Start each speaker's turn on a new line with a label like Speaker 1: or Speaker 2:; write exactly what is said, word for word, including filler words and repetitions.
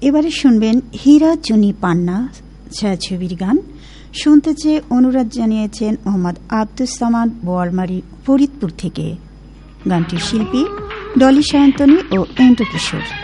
Speaker 1: এবারে শুনবেন হীরা চুনি পান্না ছায়াছবির গান। শুনতে চেয়ে অনুরোধ জানিয়েছেন মোহাম্মদ আব্দুস সামাদ বোয়ালমারী ফরিদপুর থেকে। গানটির শিল্পী ডলি সায়ন্তনী ও এন্টো কিশোর।